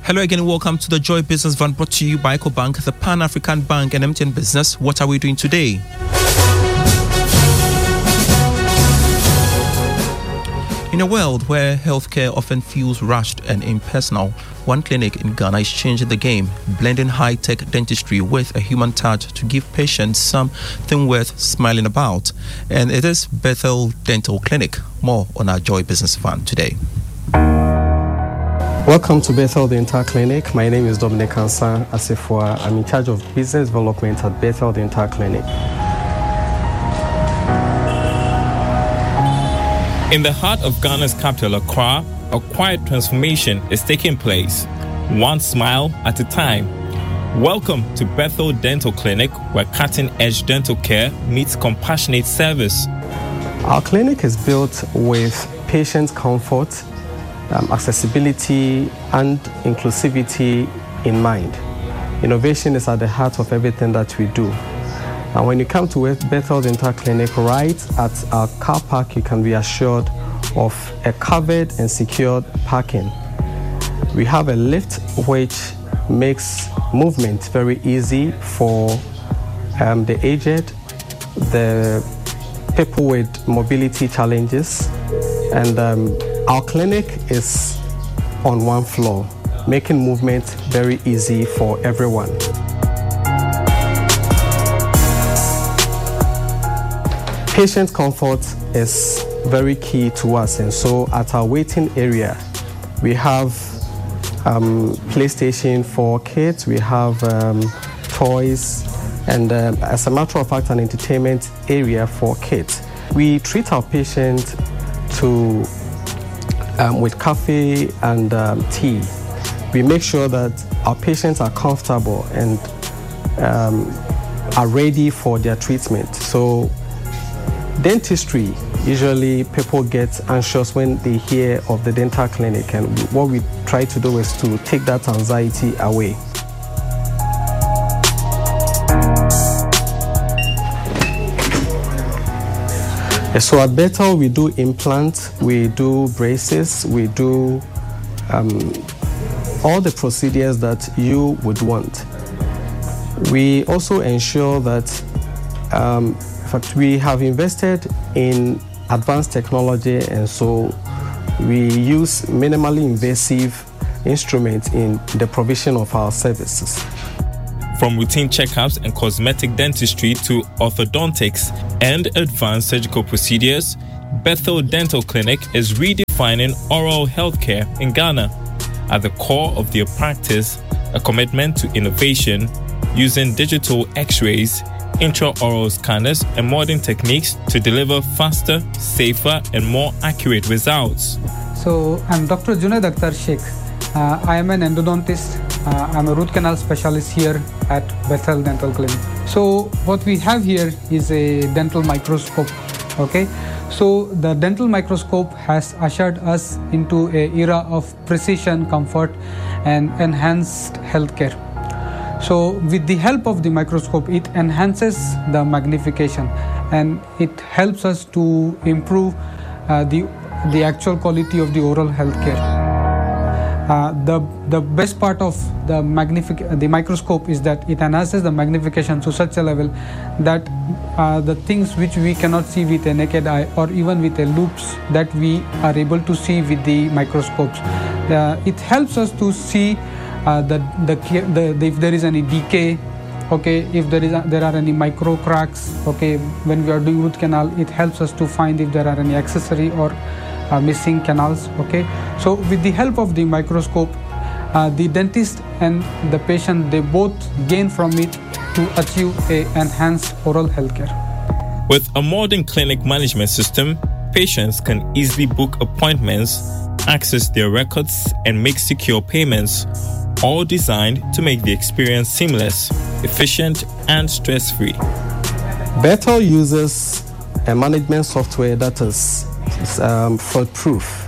Hello again and welcome to the Joy Business Van, brought to you by EcoBank, the Pan-African Bank and MTN Business. What are we doing today? In a world where healthcare often feels rushed and impersonal, one clinic in Ghana is changing the game, blending high-tech dentistry with a human touch to give patients something worth smiling about. And it is Bethel Dental Clinic. More on our Joy Business Van today. Welcome to Bethel Dental Clinic. My name is Dominic Ansan Asifua. I'm in charge of business development at Bethel Dental Clinic. In the heart of Ghana's capital, Accra, a quiet transformation is taking place, one smile at a time. Welcome to Bethel Dental Clinic, where cutting-edge dental care meets compassionate service. Our clinic is built with patient comfort, accessibility and inclusivity in mind. Innovation is at the heart of everything that we do. And when you come to Bethel Dental Clinic, right at our car park, you can be assured of a covered and secured parking. We have a lift which makes movement very easy for the aged, the people with mobility challenges, and our clinic is on one floor, making movement very easy for everyone. Patient comfort is very key to us, and so at our waiting area, we have PlayStation for kids, we have toys, and as a matter of fact, an entertainment area for kids. We treat our patients with coffee and tea. We make sure that our patients are comfortable and are ready for their treatment. So dentistry, usually people get anxious when they hear of the dental clinic, and what we try to do is to take that anxiety away. So at Bethel, we do implants, we do braces, we do all the procedures that you would want. We also ensure that, in fact, we have invested in advanced technology, and so we use minimally invasive instruments in the provision of our services. From routine checkups and cosmetic dentistry to orthodontics and advanced surgical procedures, Bethel Dental Clinic is redefining oral healthcare in Ghana. At the core of their practice, a commitment to innovation using digital x-rays, intraoral scanners, and modern techniques to deliver faster, safer, and more accurate results. So, I'm Dr. Junaid Akhtar Sheikh. I am an endodontist. I'm a root canal specialist here at Bethel Dental Clinic. So what we have here is a dental microscope. Okay, so the dental microscope has ushered us into an era of precision, comfort, and enhanced healthcare. So with the help of the microscope, it enhances the magnification and it helps us to improve the actual quality of the oral healthcare. The best part of the microscope is that it enhances the magnification to such a level that the things which we cannot see with a naked eye or even with a loops that we are able to see with the microscopes. It helps us to see if there is any decay, okay, if there are any micro cracks, okay, when we are doing root canal, it helps us to find if there are any accessory or missing canals. Okay, so with the help of the microscope, the dentist and the patient, they both gain from it to achieve a enhanced oral healthcare. With a modern clinic management system, patients can easily book appointments, access their records, and make secure payments, all designed to make the experience seamless, efficient, and stress-free. Bethel uses a management software that is fraud-proof.